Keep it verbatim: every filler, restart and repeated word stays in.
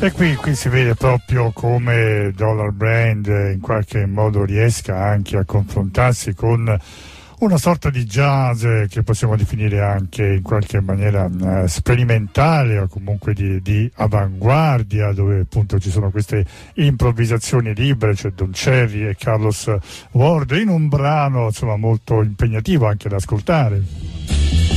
E qui, qui si vede proprio come Dollar Brand in qualche modo riesca anche a confrontarsi con una sorta di jazz che possiamo definire anche in qualche maniera eh, sperimentale o comunque di, di avanguardia, dove appunto ci sono queste improvvisazioni libere, cioè Don Cherry e Carlos Ward, in un brano insomma molto impegnativo anche da ascoltare.